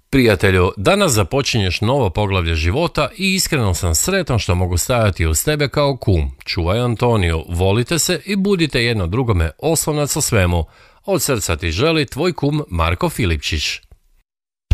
Prijatelju, danas započinješ novo poglavlje života i iskreno sam sretan što mogu stajati uz tebe kao kum. Čuvaj Antoniju, volite se i budite jedno drugome oslonac o svemu. Od srca ti želi tvoj kum Marko Filipčić.